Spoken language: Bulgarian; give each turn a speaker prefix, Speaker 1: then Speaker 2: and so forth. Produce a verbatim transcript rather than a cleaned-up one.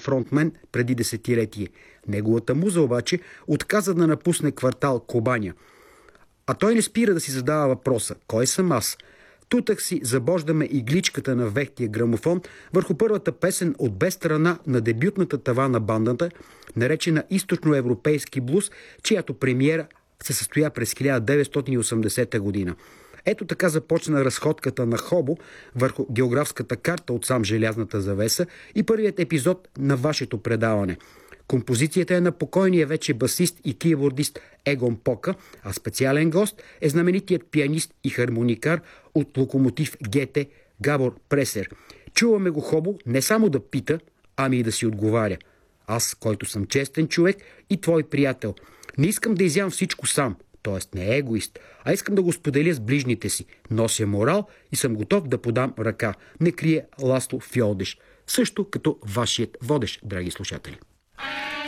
Speaker 1: фронтмен преди десетилетие. Неговата муза обаче отказа да напусне квартал Кобаня. А той не спира да си задава въпроса: кой съм аз? Тутък си забождаме игличката на вехтия грамофон върху първата песен от без страна на дебютната тава на бандата, наречена източноевропейски блуз, чиято премиера се състоя през хиляда деветстотин и осемдесета година. Ето така започна разходката на Хобо върху географската карта от сам Желязната завеса и първият епизод на вашето предаване. Композицията е на покойния вече басист и кийбордист Егон Пока, а специален гост е знаменитият пианист и хармоникар от Локомотив ГТ Габор Пресер. Чуваме го Хобо не само да пита, ами и да си отговаря: аз, който съм честен човек и твой приятел, не искам да изям всичко сам, т.е. не е егоист, а искам да го споделя с ближните си. Нося морал и съм готов да подам ръка. Не крие Ласло Фьолдеш, също като вашият водещ, драги слушатели.